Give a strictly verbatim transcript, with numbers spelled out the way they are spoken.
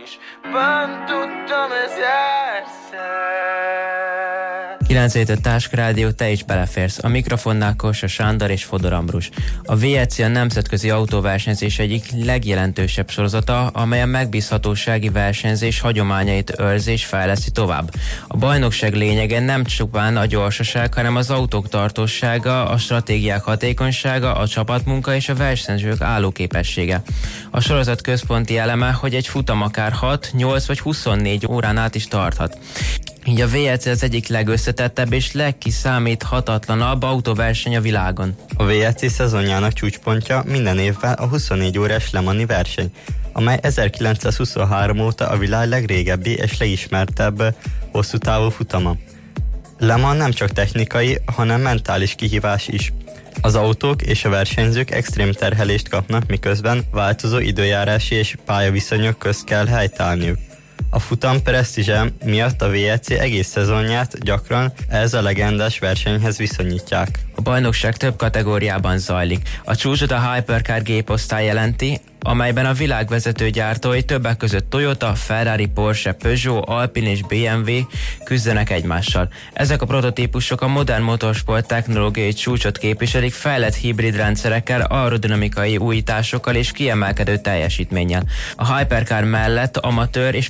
is bent tudtam ezerszer. kilenc hét öt Táskrádió, te is beleférsz. A mikrofonnál Kósa Sándor és Fodor Ambrus. A vé e cé a nemzetközi autóversenyzés egyik legjelentősebb sorozata, amely a megbízhatósági versenyzés hagyományait őrzi és fejleszti tovább. A bajnokság lényege nem csupán a gyorsaság, hanem az autók tartósága, a stratégiák hatékonysága, a csapatmunka és a versenyzők állóképessége. A sorozat központi eleme, hogy egy futam akár hat, nyolc vagy huszonnégy órán át is tarthat. Így a vé e cé az egyik legösszetettebb és legkiszámíthatatlanabb autóverseny a világon. A vé e cé szezonjának csúcspontja minden évben a huszonnégy órás Le Mans-i verseny, amely ezerkilencszázhuszonhárom óta a világ legrégebbi és legismertebb hosszú távú futama. Le Mans nem csak technikai, hanem mentális kihívás is. Az autók és a versenyzők extrém terhelést kapnak, miközben változó időjárási és pályaviszonyok közt kell helytállniuk. A futam presztízse miatt a vé e cé egész szezonját gyakran ez a legendás versenyhez viszonyítják. A bajnokság több kategóriában zajlik. A csúcsot a Hypercar géposztály jelenti, amelyben a világvezető gyártói többek között Toyota, Ferrari, Porsche, Peugeot, Alpine és bé em vé küzdenek egymással. Ezek a prototípusok a modern motorsport technológiai csúcsot képviselik fejlett hibrid rendszerekkel, aerodinamikai újításokkal és kiemelkedő teljesítménnyel. A Hypercar mellett amatőr és